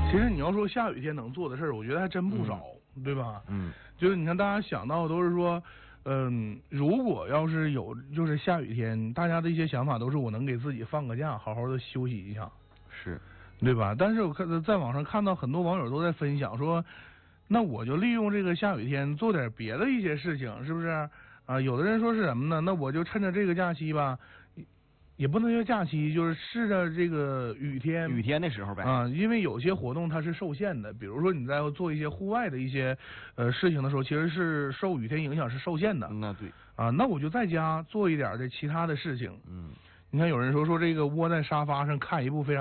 其实你要说下雨天能做的事儿，我觉得还真不少，对吧？就是你看大家想到都是说，如果要是有就是下雨天，大家的一些想法都是我能给自己放个假，好好的休息一下， 是， 对吧？但是我在网上看到很多网友都在分享说，那我就利用这个下雨天做点别的一些事情，是不是？啊，有的人说是什么呢？那我就趁着这个假期吧。也不能叫假期，就是试着这个雨天的时候呗啊，因为有些活动它是受限的，比如说你在做一些户外的一些事情的时候，其实是受雨天影响是受限的。 那对啊，那我就在家做一点的其他的事情。你看有人说这个窝在沙发上看一部非常。